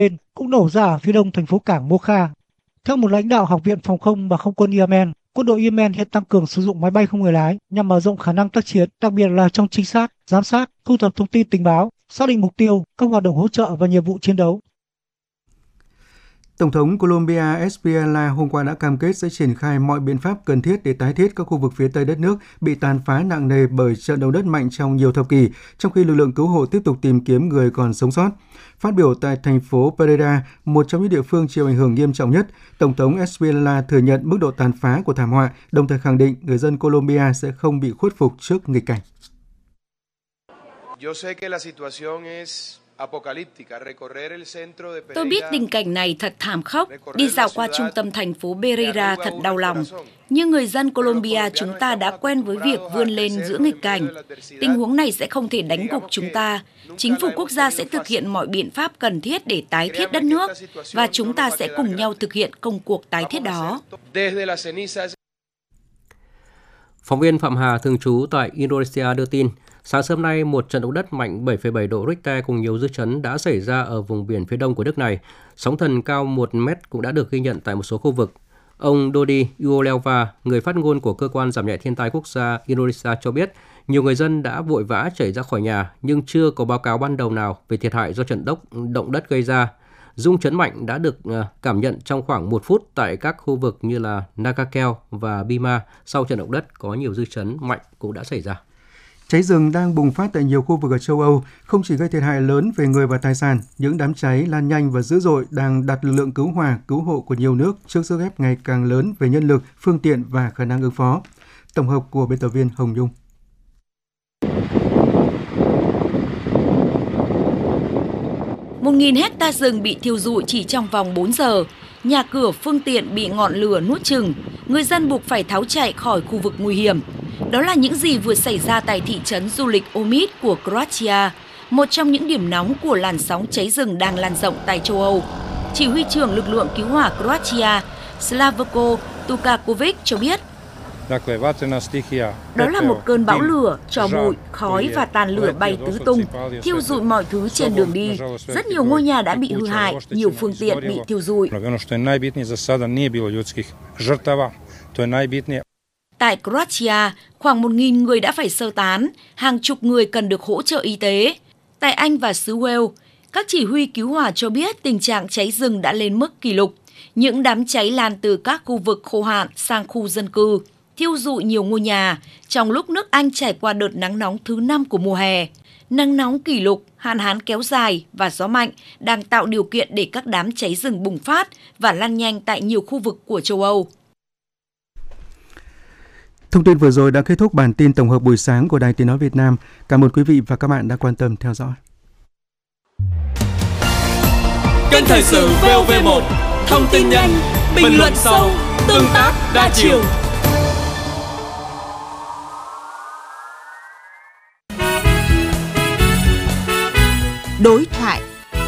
cũng nổ ra ở phía đông thành phố cảng Mocha. Theo một lãnh đạo Học viện Phòng không và Không quân Yemen, quân đội Yemen hiện tăng cường sử dụng máy bay không người lái nhằm mở rộng khả năng tác chiến, đặc biệt là trong trinh sát, giám sát, thu thập thông tin tình báo, xác định mục tiêu, các hoạt động hỗ trợ và nhiệm vụ chiến đấu. Tổng thống Colombia Espriella hôm qua đã cam kết sẽ triển khai mọi biện pháp cần thiết để tái thiết các khu vực phía tây đất nước bị tàn phá nặng nề bởi trận động đất mạnh trong nhiều thập kỷ, trong khi lực lượng cứu hộ tiếp tục tìm kiếm người còn sống sót. Phát biểu tại thành phố Pereira, một trong những địa phương chịu ảnh hưởng nghiêm trọng nhất, Tổng thống Espriella thừa nhận mức độ tàn phá của thảm họa, đồng thời khẳng định người dân Colombia sẽ không bị khuất phục trước nghịch cảnh. Tôi biết tình cảnh này thật thảm khốc, đi dạo qua trung tâm thành phố Pereira thật đau lòng. Nhưng người dân Colombia chúng ta đã quen với việc vươn lên giữa nghịch cảnh. Tình huống này sẽ không thể đánh gục chúng ta. Chính phủ quốc gia sẽ thực hiện mọi biện pháp cần thiết để tái thiết đất nước, và chúng ta sẽ cùng nhau thực hiện công cuộc tái thiết đó. Phóng viên Phạm Hà thường trú tại Indonesia đưa tin, sáng sớm nay, một trận động đất mạnh 7,7 độ Richter cùng nhiều dư chấn đã xảy ra ở vùng biển phía đông của nước này. Sóng thần cao 1 mét cũng đã được ghi nhận tại một số khu vực. Ông Dodi Ioleva, người phát ngôn của Cơ quan Giảm nhẹ thiên tai quốc gia Indonesia cho biết, nhiều người dân đã vội vã chạy ra khỏi nhà nhưng chưa có báo cáo ban đầu nào về thiệt hại do trận động đất gây ra. Rung chấn mạnh đã được cảm nhận trong khoảng 1 phút tại các khu vực như là Nakakeo và Bima. Sau trận động đất có nhiều dư chấn mạnh cũng đã xảy ra. Cháy rừng đang bùng phát tại nhiều khu vực ở châu Âu, không chỉ gây thiệt hại lớn về người và tài sản, những đám cháy lan nhanh và dữ dội đang đặt lực lượng cứu hỏa, cứu hộ của nhiều nước trước sức ép ngày càng lớn về nhân lực, phương tiện và khả năng ứng phó. Tổng hợp của biên tập viên Hồng Nhung. Một 1.000 hecta rừng bị thiêu rụi chỉ trong vòng 4 giờ. Nhà cửa, phương tiện bị ngọn lửa nuốt chửng. Người dân buộc phải tháo chạy khỏi khu vực nguy hiểm. Đó là những gì vừa xảy ra tại thị trấn du lịch Omid của Croatia, một trong những điểm nóng của làn sóng cháy rừng đang lan rộng tại châu Âu. Chỉ huy trưởng lực lượng cứu hỏa Croatia, Slavko Tukakovic cho biết, đó là một cơn bão lửa, tro bụi, khói và tàn lửa bay tứ tung, thiêu rụi mọi thứ trên đường đi. Rất nhiều ngôi nhà đã bị hư hại, nhiều phương tiện bị thiêu rụi. Tại Croatia, khoảng 1.000 người đã phải sơ tán, hàng chục người cần được hỗ trợ y tế. Tại Anh và xứ Wales, các chỉ huy cứu hỏa cho biết tình trạng cháy rừng đã lên mức kỷ lục. Những đám cháy lan từ các khu vực khô hạn sang khu dân cư, thiêu rụi nhiều ngôi nhà, trong lúc nước Anh trải qua đợt nắng nóng thứ 5 của mùa hè. Nắng nóng kỷ lục, hạn hán kéo dài và gió mạnh đang tạo điều kiện để các đám cháy rừng bùng phát và lan nhanh tại nhiều khu vực của châu Âu. Thông tin vừa rồi đã kết thúc bản tin tổng hợp buổi sáng của Đài Tiếng nói Việt Nam. Cảm ơn quý vị và các bạn đã quan tâm theo dõi. Kênh thời sự VOV1, thông tin nhanh, bình luận sâu, tương tác đa chiều. Đối thoại.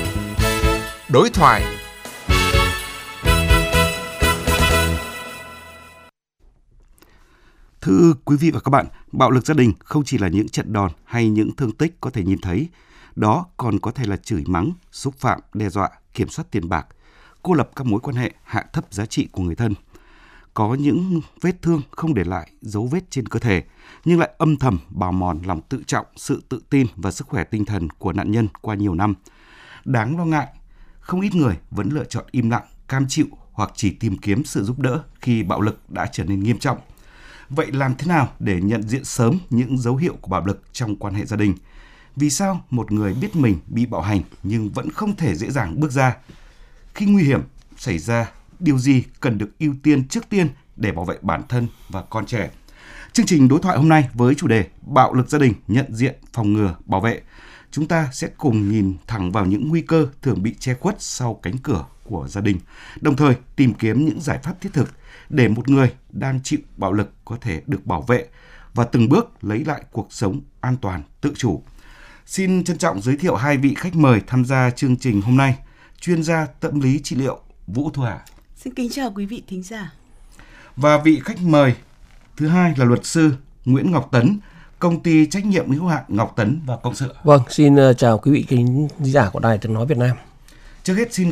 Thưa quý vị và các bạn, bạo lực gia đình không chỉ là những trận đòn hay những thương tích có thể nhìn thấy. Đó còn có thể là chửi mắng, xúc phạm, đe dọa, kiểm soát tiền bạc, cô lập các mối quan hệ, hạ thấp giá trị của người thân. Có những vết thương không để lại dấu vết trên cơ thể, nhưng lại âm thầm bào mòn lòng tự trọng, sự tự tin và sức khỏe tinh thần của nạn nhân qua nhiều năm. Đáng lo ngại, không ít người vẫn lựa chọn im lặng, cam chịu hoặc chỉ tìm kiếm sự giúp đỡ khi bạo lực đã trở nên nghiêm trọng. Vậy làm thế nào để nhận diện sớm những dấu hiệu của bạo lực trong quan hệ gia đình? Vì sao một người biết mình bị bạo hành nhưng vẫn không thể dễ dàng bước ra? Khi nguy hiểm xảy ra, điều gì cần được ưu tiên trước tiên để bảo vệ bản thân và con trẻ? Chương trình đối thoại hôm nay với chủ đề bạo lực gia đình, nhận diện, phòng ngừa, bảo vệ. Chúng ta sẽ cùng nhìn thẳng vào những nguy cơ thường bị che khuất sau cánh cửa của gia đình, đồng thời tìm kiếm những giải pháp thiết thực để một người đang chịu bạo lực có thể được bảo vệ và từng bước lấy lại cuộc sống an toàn, tự chủ. Xin trân trọng giới thiệu hai vị khách mời tham gia chương trình hôm nay. Chuyên gia tâm lý trị liệu Vũ Thu Hà. Xin kính chào quý vị thính giả. Và vị khách mời thứ hai là luật sư Nguyễn Ngọc Tấn, công ty trách nhiệm hữu hạn Ngọc Tấn và Cộng sự. Vâng, xin chào quý vị thính giả của Đài Tiếng nói Việt Nam. Trước hết xin